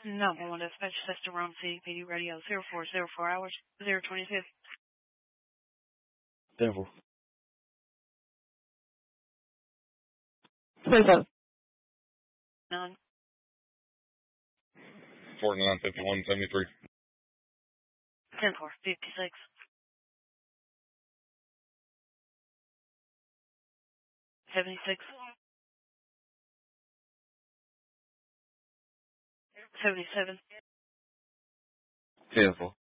No, I want to dispatch Sister Rome CPD radio 0404 hours 022. 10-4. 9. 495173. 10 4 56. 76. 77. 10-4.